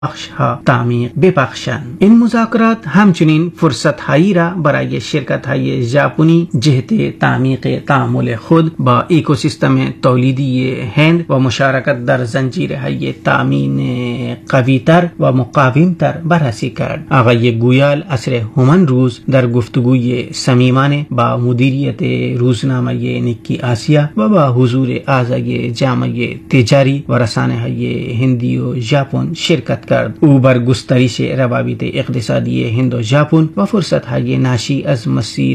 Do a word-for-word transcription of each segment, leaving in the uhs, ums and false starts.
بخشها تعمیق ببخشند. این مذاکرات همچنین فرصت هایی را برای شرکت های ژاپنی جهت تعمیق تعامل خود با اکوسیستم تولیدی هند و مشارکت در زنجیرهای تامین قویتر و مقاومتر بررسی کرد. آقای گویال عصر همان روز در گفتگوی صمیمانه با مدیریت روزنامه نیکی آسیا و با حضور اعضای جامعه تجاری و رسانه های هندی و ژاپن شرکت کرد. او بر گسترش روابط اقتصادی هند و ژاپن و فرصت های ناشی از مسیر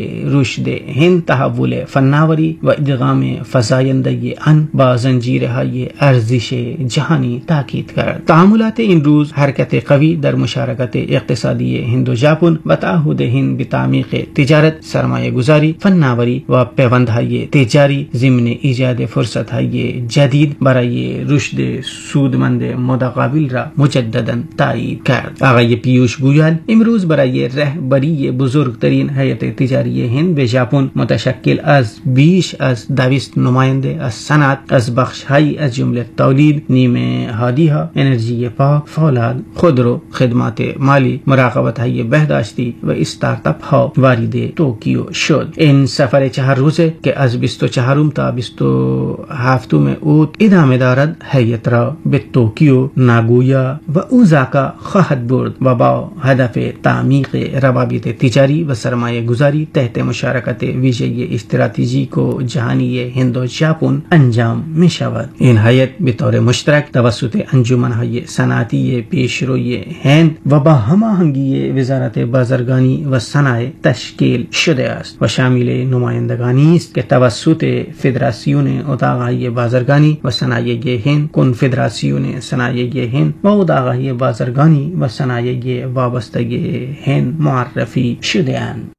رشد هند، تحول فناوری و ادغام فزاینده آن با زنجیرهای ارزش جهانی تاکید کرد. تعاملات این روز حرکت قوی در مشارکت اقتصادی هند و ژاپن و تعهد هند به تعمیق تجارت، سرمایه گذاری، فناوری و پیوندهای تجاری ضمن ایجاد فرصت های جدید برای رشد سودمند متقابل را مجددا تایید کرد. آقای پیوش گویال امروز برای رهبری بزرگترین هیئت تجاری هند به ژاپن متشکل از بیش از دویست نماینده از صنعت از بخش‌های از جمله تولید، نیمه هادی‌ها، انرژی پاک، فولاد، خودرو، خدمات مالی، مراقبت‌های بهداشتی و استارتاپ ها وارد توکیو شد. این سفر چهار روزه که از بیست و چهارم تا بیست و هفتم اوت ادامه دارد هیئت را به توکیو، ناگویا و اوزاکا خواهد برد و با هدف تعمیق روابط تجاری و سرمایه گذاری تحت مشارکت ویژه استراتژیک و جهانی هند و ژاپن انجام می شود. این هیئت به طور مشترک توسط انجمن‌های صنعتی پیشروی هند و با هماهنگی وزارت بازرگانی و صنایع تشکیل شده است و شامل نمایندگانی است که توسط فدراسیون اتاق‌های بازرگانی و صنایع هند، کنفدراسیون صنایع هند و اتاق‌های بازرگانی و صنایع وابسته هند معرفی شده اند.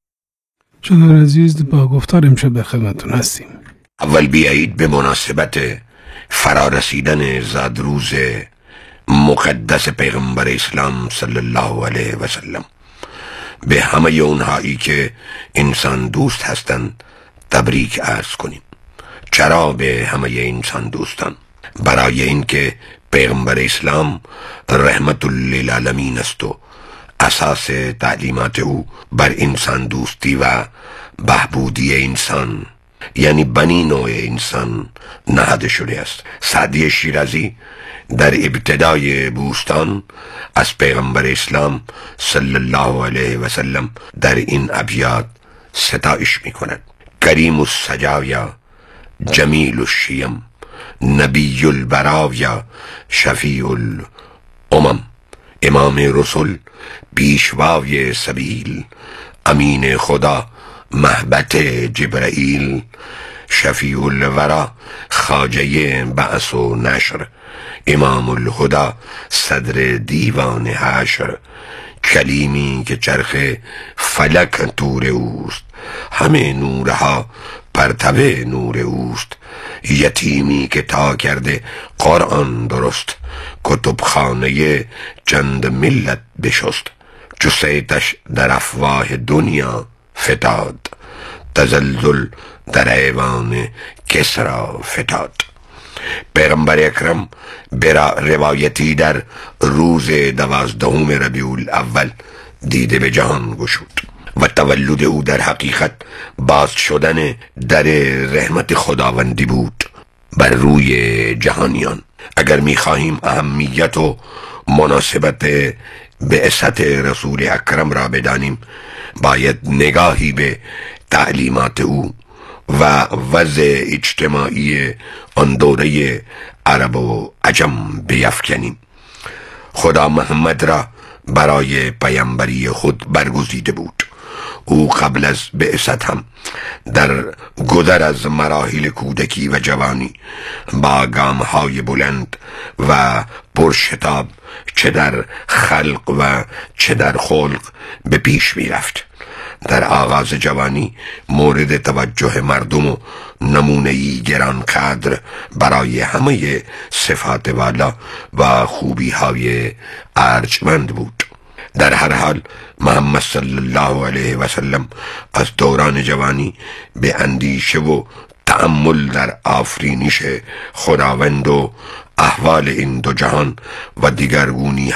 جناب عزیز، با گفتار امشب در خدمتتون هستیم. اول بیایید به مناسبت فرارسیدن زادروز مقدس پیغمبر اسلام صلی الله علیه و سلم به همه اونهایی که انسان دوست هستند تبریک عرض کنیم. چرا به همه انسان دوستان؟ برای اینکه پیغمبر اسلام رحمت للعالمین است و اساس تعلیمات او بر انسان دوستی و بهبودی انسان، یعنی بنی نوع انسان نهاده شده است. سعدی شیرازی در ابتدای بوستان از پیغمبر اسلام صلی الله علیه و سلم در این ابیات ستایش می کند: کریم السجاویا، جمیل الشیم، نبی البراویا، شفیع الامم، امام رسول، پیشوای سبیل، امین خدا، محبت جبرائیل، شفیع الورا، خواجه بعث و نشر، امام الهدا، صدر دیوان حشر، کلیمی که چرخ فلک تور اوست، همه نورها پرتو نور اوست، یتیمی که تا کرده قرآن درست، کتبخانه چند ملت بشست، چو صیتش در افواه دنیا فتاد، تزلزل در ایوان کسرا فتاد. پیغمبر اکرم برا روایتی در روز دوازدهم ربیع الاول دیده به جهان گشود و تولد او در حقیقت باز شدن در رحمت خداوندی بود بر روی جهانیان. اگر می‌خواهیم اهمیت و مناسبت بعثت رسول اکرم را بدانیم، باید نگاهی به تعلیمات او و وضع اجتماعی آن دوره عرب و عجم بیفکنیم. خدا محمد را برای پیامبری خود برگزیده بود. او قبل از بعثت هم در گذر از مراحل کودکی و جوانی با گام‌های بلند و پرشتاب چه در خلق و چه در خلق به پیش می رفت. در آغاز جوانی مورد توجه مردم و نمونه‌ای گرانقدر برای همه صفات والا و خوبی‌های ارجمند بود. در هر حال محمد صلی الله علیه و سلم از دوران جوانی به اندیشه و تأمل در آفرینش خداوند و احوال این دو جهان و دیگرگونی